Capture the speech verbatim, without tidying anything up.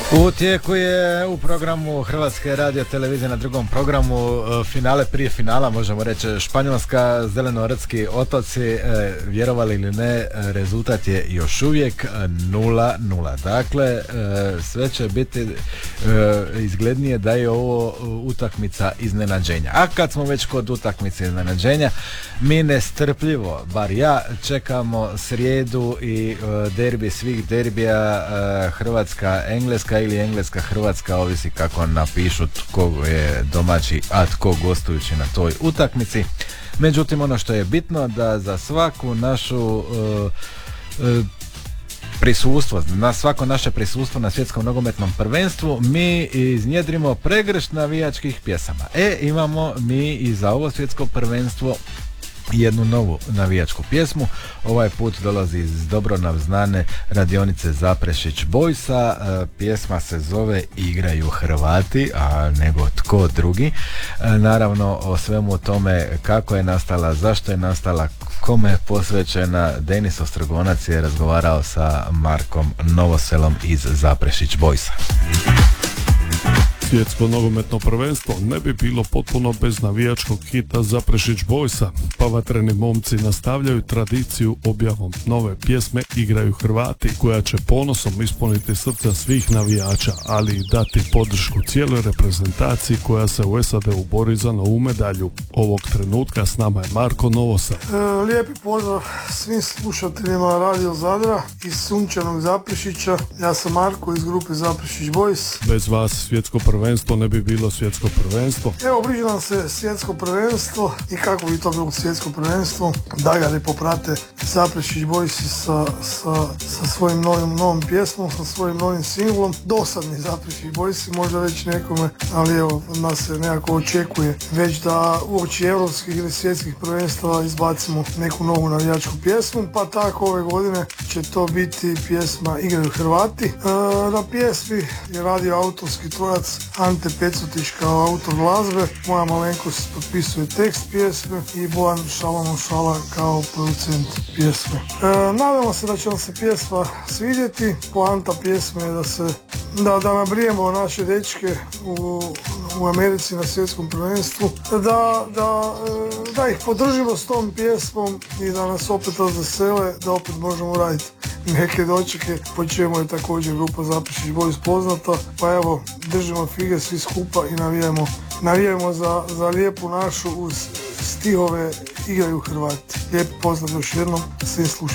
U tijeku je u programu Hrvatske radio televizije na drugom programu finale prije finala, možemo reći Španjolska, Zelenorodski otoci, e, vjerovali ili ne, rezultat je još uvijek nula nula. Dakle, e, sve će biti e, izglednije da je ovo utakmica iznenađenja. A kad smo već kod utakmice iznenađenja, mi nestrpljivo, bar ja, čekamo srijedu i e, derbi svih derbija, e, Hrvatska-Engleska ili Engleska-Hrvatska, ovisi kako napišu tko je domaći, a tko gostujući na toj utakmici. Međutim, ono što je bitno da za svaku našu uh, uh, prisustvo, na svako naše prisustvo na svjetskom nogometnom prvenstvu mi iznjedrimo pregršt navijačkih pjesama. E, imamo mi i za ovo svjetsko prvenstvo jednu novu navijačku pjesmu. Ovaj put dolazi iz dobro nam znane radionice Zaprešić Boysa. E, pjesma se zove Igraju Hrvati, a nego tko drugi. E, naravno o svemu tome kako je nastala, zašto je nastala, kome je posvećena, Denis Ostrogonac je razgovarao sa Markom Novoselom iz Zaprešić Boysa. Svjetsko nogometno prvenstvo ne bi bilo potpuno bez navijačkog hita Zaprešić Boysa, pa vatreni momci nastavljaju tradiciju objavom nove pjesme Igraju Hrvati, koja će ponosom ispuniti srca svih navijača, ali i dati podršku cijeloj reprezentaciji koja se u S A D-u bori za novu medalju. Ovog trenutka s nama je Marko Novosel. E, lijepi pozdrav svim slušateljima Radio Zadra iz sunčanog Zaprešića. Ja sam Marko iz grupe Zaprešić Boys. Bez vas svjetsko prvenstvo prvenstvo ne bi bilo svjetsko prvenstvo. Evo, bliži nam se svjetsko prvenstvo i kako bi to bilo svjetsko prvenstvo da ga ne poprate Zaprešić Boysi sa, sa, sa svojim novim, novom pjesmom, sa svojim novim singlom. Dosadni Zaprešić Boysi, možda već nekome, ali evo, od nas se nekako očekuje već da uoči europskih ili svjetskih prvenstava izbacimo neku novu navijačku pjesmu, pa tako ove godine će to biti pjesma Igraju Hrvati. E, na pjesmi je radio autorski tvorac Ante Pecutić kao autor glazbe, moja malenkost potpisuje tekst pjesme i Bojan Šalamon Šala kao producent pjesme. E, nadamo se da će vam se pjesma svidjeti. Poanta pjesme je da se da, da nabrijemo naše dečke u, u Americi na svjetskom prvenstvu, da, da, da ih podržimo s tom pjesmom i da nas opet razvesele, da opet možemo raditi neke dočeke, po čemu je također grupa Zaprešić Boys poznata. Pa evo, držimo fige svi skupa i navijamo, navijamo za, za lijepu našu uz stihove Igraju Hrvati. Lijep pozdrav još jednom svim slušateljima.